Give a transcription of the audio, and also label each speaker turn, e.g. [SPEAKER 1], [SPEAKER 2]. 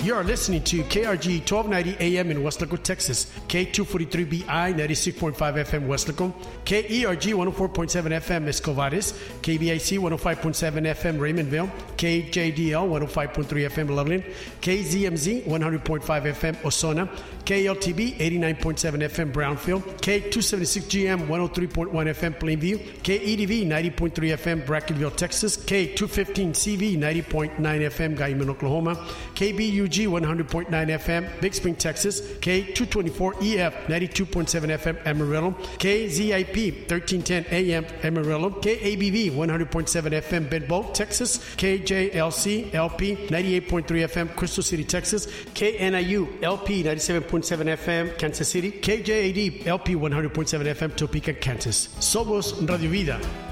[SPEAKER 1] You are listening to KRG 1290 AM in Weslaco, Texas, K243BI 96.5 FM Weslaco, KERG 104.7 FM Escovares, KBIC 105.7 FM Raymondville, KJDL 105.3 FM Loveland, KZMZ 100.5 FM Osona, KLTB 89.7 FM Brownfield, K276GM 103.1 FM Plainview, KEDV 90.3 FM Brackenville, Texas, K215CV 90.9 FM Guyman, Oklahoma, KBUG 100.9 FM Big Spring, Texas, K224EF 92.7 FM Amarillo, KZIP 1310 AM Amarillo, KABV 100.7 FM Bedboe, Texas, KJLC LP 98.3 FM Crystal City, Texas, KNIU LP 97.7 FM Kansas City, KJAD LP 100.7 FM Topeka, Kansas. Somos Radio Vida.